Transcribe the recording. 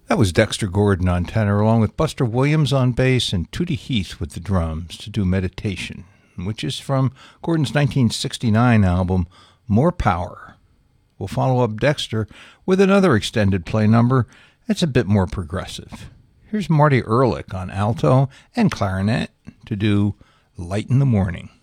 That was Dexter Gordon on tenor, along with Buster Williams on bass and Tootie Heath with the drums to do Meditation, which is from Gordon's 1969 album, More Power. We'll follow up Dexter with another extended play number that's a bit more progressive. Here's Marty Ehrlich on alto and clarinet to do Light in the Morning.